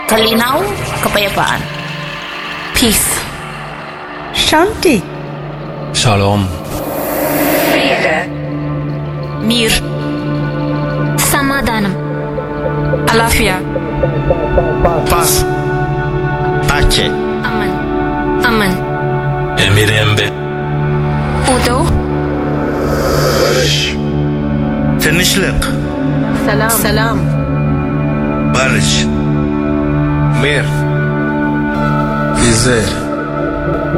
Kalinaw, kapayapaan. Peace. Shanti. Shalom. Mir. Samadanam. Alafia. Paz. Pace. Aman. Aman. Emirembe. Udo. Barış. Tinchlik. Salam. Barış. Mir. Izer.